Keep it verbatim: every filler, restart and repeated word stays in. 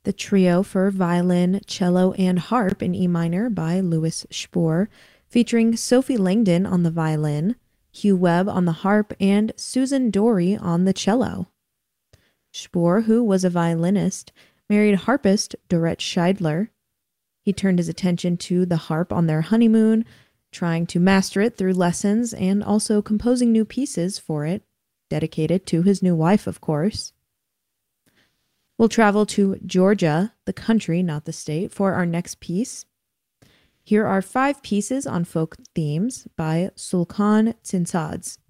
the Trio for Violin, Cello, and Harp in E minor by Louis Spohr, featuring Sophie Langdon on the violin, Hugh Webb on the harp, and Susan Dory on the cello. Spohr, who was a violinist, married harpist Dorette Scheidler. He turned his attention to the harp on their honeymoon, trying to master it through lessons and also composing new pieces for it, dedicated to his new wife, of course. We'll travel to Georgia, the country, not the state, for our next piece. Here are five pieces on folk themes by Sulkhan Tsinsadze.